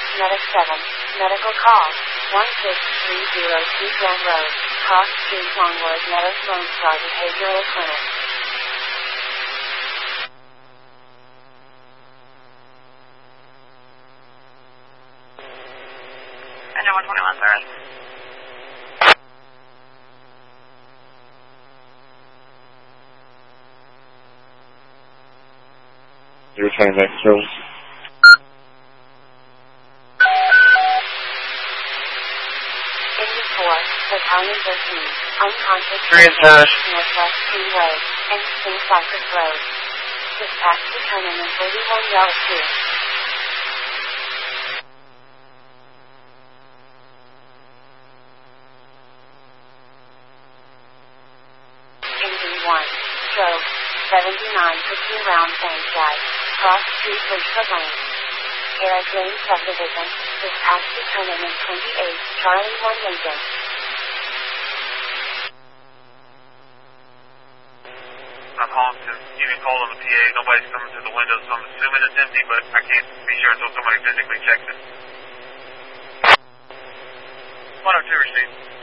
Medic 7, medical call, 16302 Grand Road, Cross Street, Longwood, Meadows, Lone Star Behavioral Clinic. Engine 121, sorry. You return back to Battalion 13, unconscious, Northwest Freeway, and St. Cypress Road. Dispatch determinant 31 Yellow 2. Engine 1, stroke, 79 for 2 round franchise, Cross Street, Bridgefoot Lane. Air Lane Subdivision, dispatch determinant 28, Charlie 1 Lincoln. I'm calling to give you a call on the PA. Nobody's coming through the window, so I'm assuming it's empty, but I can't be sure until somebody physically checks it. 102 received.